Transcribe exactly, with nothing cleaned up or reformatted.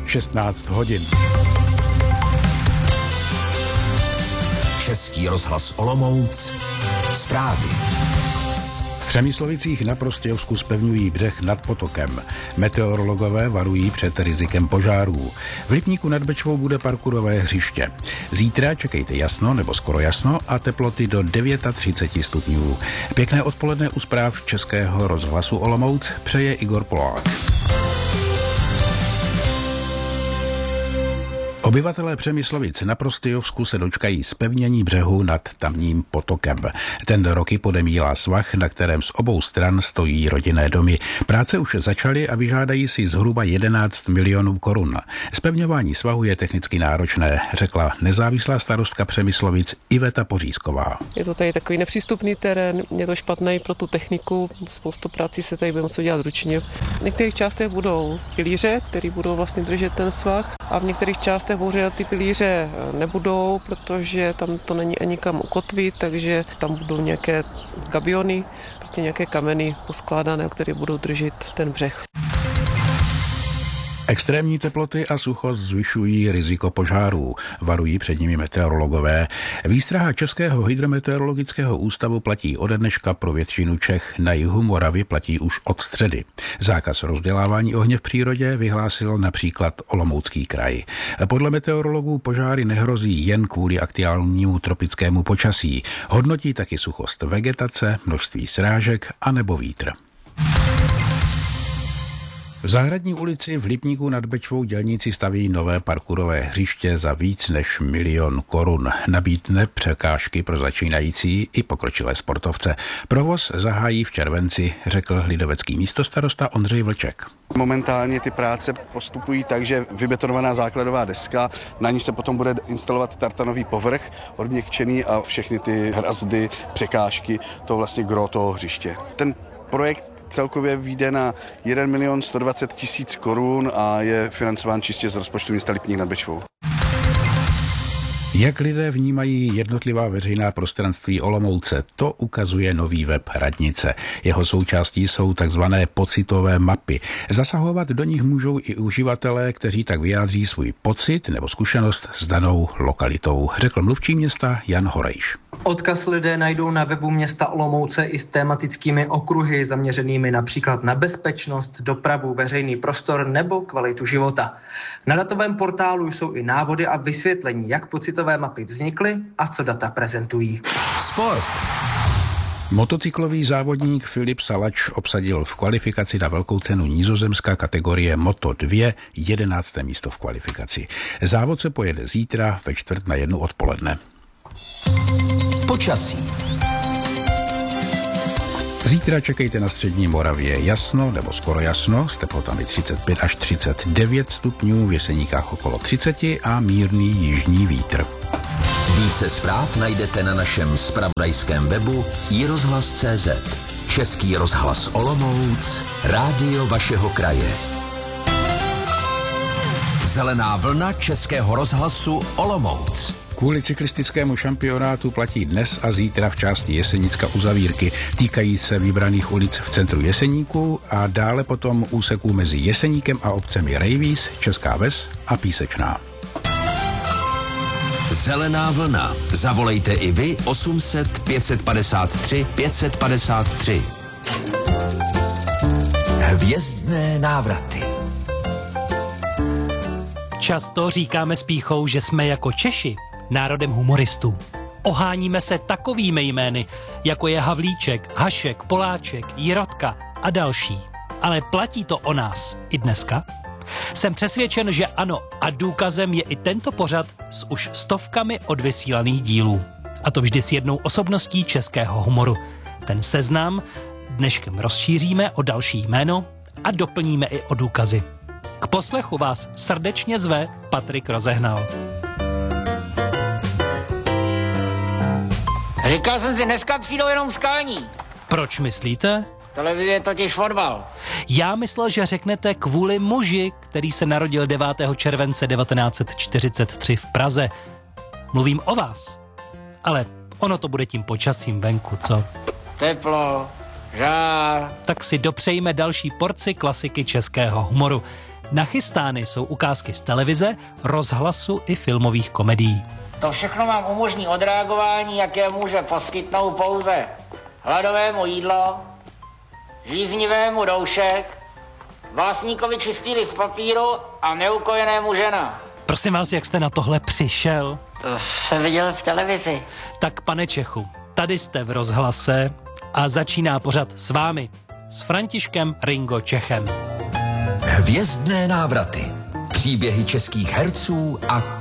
šestnáct hodin. Český rozhlas Olomouc. Zprávy. V Přemyslovicích na Prostějovsku zpevňují břeh nad potokem. Meteorologové varují před rizikem požárů. V Lipníku nad Bečvou bude parkourové hřiště. Zítra čekejte jasno nebo skoro jasno a teploty do třicet devět stupňů. Pěkné odpoledne u zpráv Českého rozhlasu Olomouc přeje Igor Polák. Obyvatelé Přemyslovic na Prostějovsku se dočkají zpevnění břehu nad tamním potokem. Ten roky podemílá svah, na kterém z obou stran stojí rodinné domy. Práce už začaly a vyžádají si zhruba jedenáct milionů korun. Zpevňování svahu je technicky náročné, řekla nezávislá starostka Přemyslovic Iveta Pořízková. Je to tady takový nepřístupný terén, je to špatný pro tu techniku, spoustu prací se tady bude muset dělat ručně. V některých částech budou pilíře, které budou vlastně držet ten svah, a v některých částech bohužel ty pilíře nebudou, protože tam to není ani kam ukotvit, takže tam budou nějaké gabiony, prostě nějaké kameny poskládané, které budou držet ten břeh. Extrémní teploty a sucho zvyšují riziko požárů, varují před nimi meteorologové. Výstraha Českého hydrometeorologického ústavu platí ode dneška pro většinu Čech, na jihu Moravy platí už od středy. Zákaz rozdělávání ohně v přírodě vyhlásil například Olomoucký kraj. Podle meteorologů požáry nehrozí jen kvůli aktuálnímu tropickému počasí. Hodnotí taky suchost vegetace, množství srážek a nebo vítr. V Zahradní ulici v Lipníku nad Bečvou dělníci staví nové parkourové hřiště za víc než milion korun. Nabídne překážky pro začínající i pokročilé sportovce. Provoz zahájí v červenci, řekl lidovecký místostarosta Ondřej Vlček. Momentálně ty práce postupují tak, že vybetonovaná základová deska, na ní se potom bude instalovat tartanový povrch, odměkčený a všechny ty hrazdy, překážky, to vlastně gro toho hřiště. Ten projekt celkově vyjde na jeden milion sto dvacet tisíc korun a je financován čistě z rozpočtu města Lipník nad Bečvou. Jak lidé vnímají jednotlivá veřejná prostranství Olomouce, to ukazuje nový web radnice. Jeho součástí jsou takzvané pocitové mapy. Zasahovat do nich můžou i uživatelé, kteří tak vyjádří svůj pocit nebo zkušenost s danou lokalitou, řekl mluvčí města Jan Horejš. Odkaz lidé najdou na webu města Olomouce i s tematickými okruhy zaměřenými například na bezpečnost, dopravu, veřejný prostor nebo kvalitu života. Na datovém portálu jsou i návody a vysvětlení, jak pocitové mapy vznikly a co data prezentují. Sport. Motocyklový závodník Filip Salač obsadil v kvalifikaci na velkou cenu Nizozemská kategorie Moto dva jedenácté místo v kvalifikaci. Závod se pojede zítra ve čtvrt na jednu odpoledne. Počasí. Zítra čekejte na střední Moravě jasno nebo skoro jasno s teplotami třicet pět až třicet devět stupňů, v Jeseníkách okolo třicet a mírný jižní vítr. Více zpráv najdete na našem zpravodajském webu i rozhlas tečka cé zet. Český rozhlas Olomouc, rádio vašeho kraje. Zelená vlna Českého rozhlasu Olomouc. Kvůli cyklistickému šampionátu platí dnes a zítra v části Jesenicka uzavírky. Týkají se vybraných ulic v centru Jeseníku a dále potom úseků mezi Jeseníkem a obcemi Rejvíz, Česká Ves a Písečná. Zelená vlna. Zavolejte i vy osm set pět padesát tři pět padesát tři. Hvězdné návraty. Často říkáme s pýchou, že jsme jako Češi národem humoristů. Oháníme se takovými jmény, jako je Havlíček, Hašek, Poláček, Jirotka a další. Ale platí to o nás i dneska? Jsem přesvědčen, že ano, a důkazem je i tento pořad s už stovkami odvysílaných dílů. A to vždy s jednou osobností českého humoru. Ten seznam dneškem rozšíříme o další jméno a doplníme i o důkazy. K poslechu vás srdečně zve Patrik Rozehnal. Říkal jsem si, dneska přijdou jenom skalní. Proč myslíte? Televize je totiž fotbal. Já myslel, že řeknete kvůli muži, který se narodil devátého července devatenáct set čtyřicet tři v Praze. Mluvím o vás. Ale ono to bude tím počasím venku, co? Teplo, žár. Tak si dopřejme další porci klasiky českého humoru. Nachystány jsou ukázky z televize, rozhlasu i filmových komedií. To všechno vám umožní odreagování, jaké může poskytnout pouze hladovému jídlo, žíznivému doušek, básníkovi čistý list papíru a neukojenému žena. Prosím vás, jak jste na tohle přišel? To jsem viděl v televizi. Tak pane Čechu, tady jste v rozhlase a začíná pořad s vámi, s Františkem Ringo Čechem. Hvězdné návraty, příběhy českých herců a